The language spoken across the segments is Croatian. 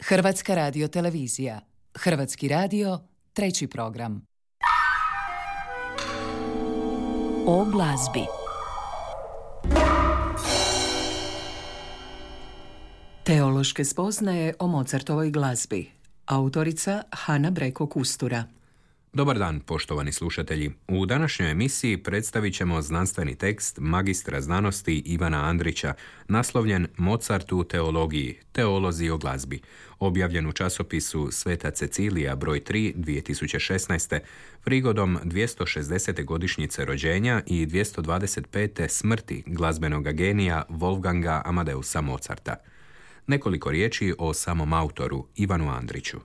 Hrvatska radiotelevizija. Hrvatski radio, 3. program. O glazbi. Teološke spoznaje o Mozartovoj glazbi. Autorica Hana Breko Kustura. Dobar dan, poštovani slušatelji. U današnjoj emisiji predstavit ćemo znanstveni tekst magistra znanosti Ivana Andrića, naslovljen Mozart u teologiji, teolozi o glazbi, objavljen u časopisu Sveta Cecilija broj 3 2016. prigodom 260. godišnjice rođenja i 225. smrti glazbenog genija Wolfganga Amadeusa Mozarta. Nekoliko riječi o samom autoru, Ivanu Andriću.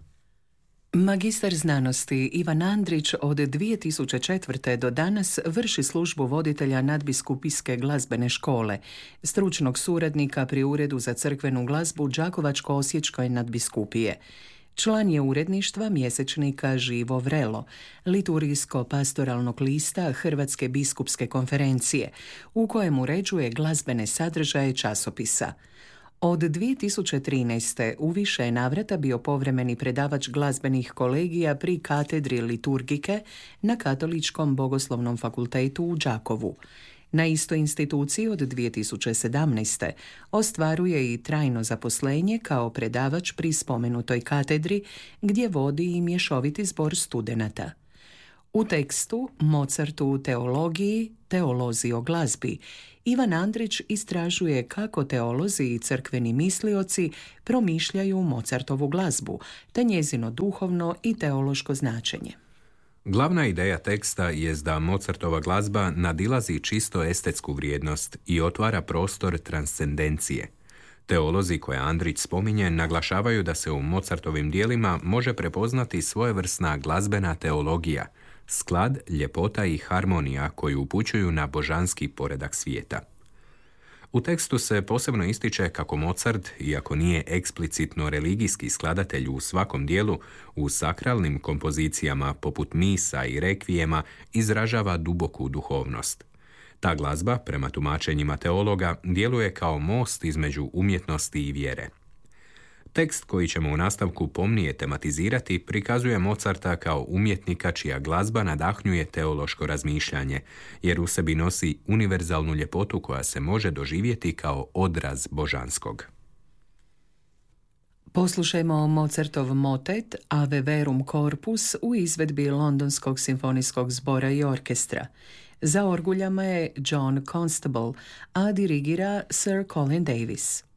Magistar znanosti Ivan Andrić od 2004. do danas vrši službu voditelja nadbiskupijske glazbene škole, stručnog suradnika pri Uredu za crkvenu glazbu Đakovačko-osječkoj nadbiskupije. Član je uredništva mjesečnika Živo vrelo, liturgijsko-pastoralnog lista Hrvatske biskupske konferencije, u kojem uređuje glazbene sadržaje časopisa. Od 2013. u više je navrata bio povremeni predavač glazbenih kolegija pri katedri liturgike na Katoličkom bogoslovnom fakultetu u Đakovu. Na istoj instituciji od 2017. ostvaruje i trajno zaposlenje kao predavač pri spomenutoj katedri, gdje vodi i mješoviti zbor studenata. U tekstu Mozartu u teologiji, teolozi o glazbi, Ivan Andrić istražuje kako teolozi i crkveni mislioci promišljaju Mozartovu glazbu, te njezino duhovno i teološko značenje. Glavna ideja teksta je da Mozartova glazba nadilazi čisto estetsku vrijednost i otvara prostor transcendencije. Teolozi koje Andrić spominje naglašavaju da se u Mozartovim dijelima može prepoznati svojevrsna glazbena teologija, sklad, ljepota i harmonija koji upućuju na božanski poredak svijeta. U tekstu se posebno ističe kako Mozart, iako nije eksplicitno religijski skladatelj u svakom dijelu, u sakralnim kompozicijama poput misa i rekvijema izražava duboku duhovnost. Ta glazba, prema tumačenjima teologa, djeluje kao most između umjetnosti i vjere. Tekst koji ćemo u nastavku pomnije tematizirati prikazuje Mozarta kao umjetnika čija glazba nadahnjuje teološko razmišljanje, jer u sebi nosi univerzalnu ljepotu koja se može doživjeti kao odraz božanskog. Poslušajmo Mozartov motet Ave Verum Corpus u izvedbi Londonskog simfonijskog zbora i orkestra. Za orguljama je John Constable, a dirigira Sir Colin Davis.